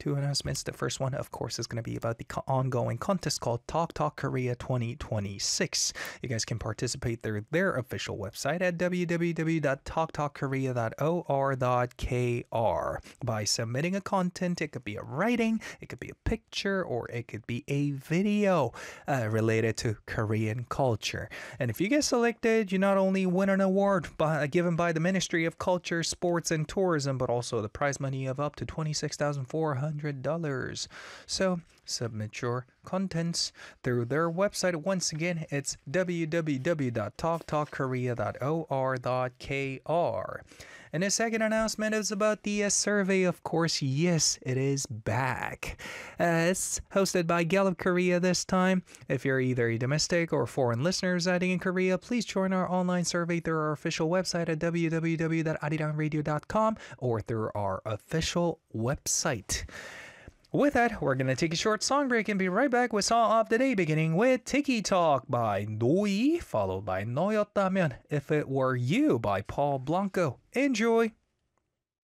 two announcements. The first one, of course, is going to be about the ongoing contest called Talk Talk Korea 2026. You guys can participate through their official website at www.talktalkkorea.or.kr by submitting a content. It could be a writing, it could be a picture, or it could be a video related to Korean culture. And if you get selected, you not only win an award given by the Ministry of Culture, Sports, and Tourism, but also the prize money of up to $26,400. So submit your contents through their website. Once again, it's www.talktalkkorea.or.kr. And the second announcement is about the survey, of course. Yes, it is back. It's hosted by Gallup Korea this time. If you're either a domestic or foreign listener residing in Korea, please join our online survey through our official website at www.arirangradio.com or through our official website. With that, we're going to take a short song break and be right back with Song of the Day, beginning with Tiki Talk by Noi, followed by 너였다면 If It Were You by Paul Blanco. Enjoy!